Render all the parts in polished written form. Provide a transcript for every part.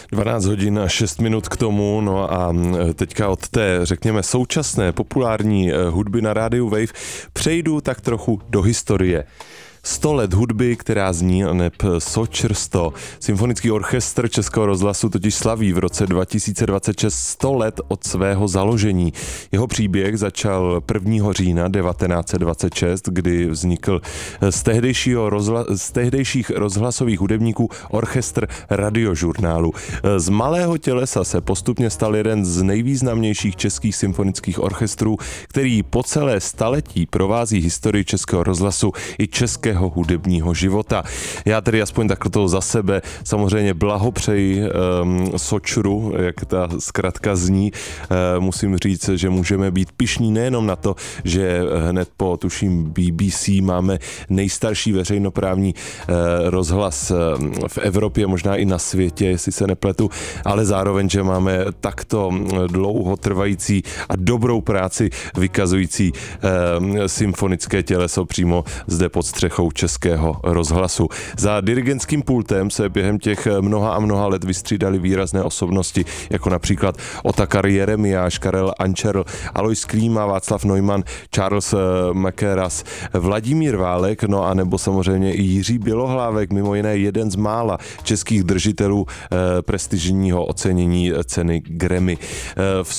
12 hodin a 6 minut k tomu, no a teďka od té, řekněme, současné populární hudby na rádiu Wave přejdu tak trochu do historie. 100 let hudby, která zní neb Sočr 100. Symfonický orchestr Českého rozhlasu totiž slaví v roce 2026 100 let od svého založení. Jeho příběh začal 1. října 1926, kdy vznikl z tehdejších rozhlasových hudebníků orchestr Radiožurnálu. Z malého tělesa se postupně stal jeden z nejvýznamnějších českých symfonických orchestrů, který po celé staletí provází historii Českého rozhlasu i českého hudebního života. Já tedy aspoň takhle toho za sebe samozřejmě blahopřeji Sočru, jak ta zkratka zní. Musím říct, že můžeme být pyšní nejenom na to, že hned po, tuším, BBC máme nejstarší veřejnoprávní rozhlas v Evropě, možná i na světě, jestli se nepletu, ale zároveň, že máme takto dlouhotrvající a dobrou práci vykazující symfonické těleso přímo zde pod střechou Českého rozhlasu. Za dirigentským pultem se během těch mnoha a mnoha let vystřídali výrazné osobnosti, jako například Otakar Jeremiáš, Karel Ančerl, Alois Klíma, Václav Neumann, Charles Mackerras, Vladimír Válek, no a nebo samozřejmě i Jiří Bělohlávek, mimo jiné jeden z mála českých držitelů prestižního ocenění ceny Grammy. V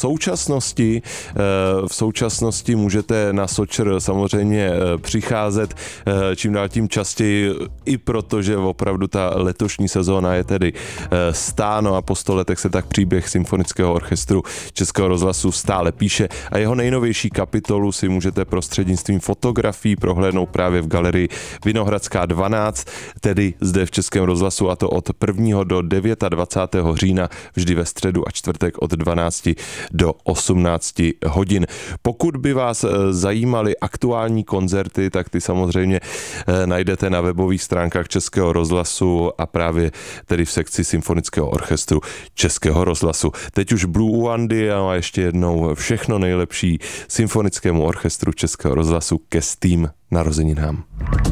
současnosti můžete na Sočr samozřejmě přicházet čím dál tím častěji, i protože opravdu ta letošní sezóna je tedy stáno a po 100 letech se tak příběh symfonického orchestru Českého rozhlasu stále píše a jeho nejnovější kapitolu si můžete prostřednictvím fotografií prohlédnout právě v galerii Vinohradská 12, tedy zde v Českém rozhlasu, a to od 1. do 29. října, vždy ve středu a čtvrtek od 12 do 18 hodin. Pokud by vás zajímaly aktuální koncerty, tak ty samozřejmě najdete na webových stránkách Českého rozhlasu a právě tedy v sekci symfonického orchestru Českého rozhlasu. Teď už Blue Wandy a ještě jednou všechno nejlepší symfonickému orchestru Českého rozhlasu ke stým narozeninám.